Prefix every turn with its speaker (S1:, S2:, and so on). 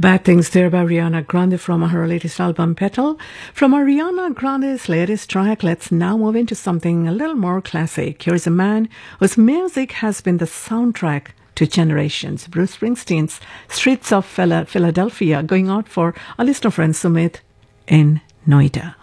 S1: Bad Things there by Ariana Grande from her latest album Petal. From Ariana Grande's latest track, let's now move into something a little more classic. Here's a man whose music has been the soundtrack to generations. Bruce Springsteen's Streets of Philadelphia, going out for our listener friend Sumit in Noida.